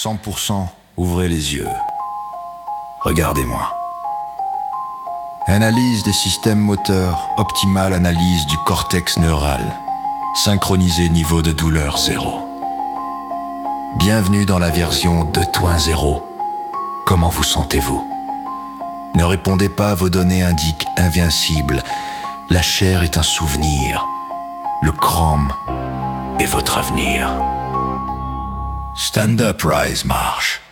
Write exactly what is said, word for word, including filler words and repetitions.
cent pour cent, ouvrez les yeux. Regardez-moi. Analyse des systèmes moteurs, optimale analyse du cortex neural. Synchronisé niveau de douleur zéro. Bienvenue dans la version deux point zéro. Comment vous sentez-vous? Ne répondez pas, vos données indiquent invincible. La chair est un souvenir. Le chrome est votre avenir. Stand up, rise, marche.